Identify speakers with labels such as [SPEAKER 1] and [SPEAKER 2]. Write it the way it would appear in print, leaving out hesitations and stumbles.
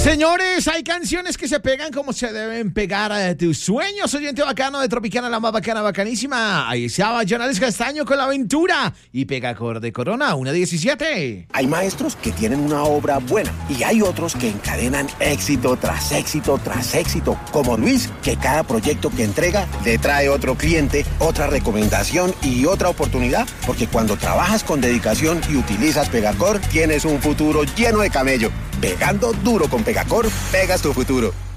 [SPEAKER 1] Señores, hay canciones que se pegan como se deben pegar a tus sueños. Oyente bacano de Tropicana, la más bacana, bacanísima. Ahí estaba Jonales Castaño con La Aventura y Pegacor de Corona, 1:17.
[SPEAKER 2] Hay maestros que tienen una obra buena y hay otros que encadenan éxito tras éxito tras éxito, como Luis, que cada proyecto que entrega le trae otro cliente, otra recomendación y otra oportunidad, porque cuando trabajas con dedicación y utilizas Pegacor, tienes un futuro lleno de camello. Pegando duro con Pegacor, pegas tu futuro.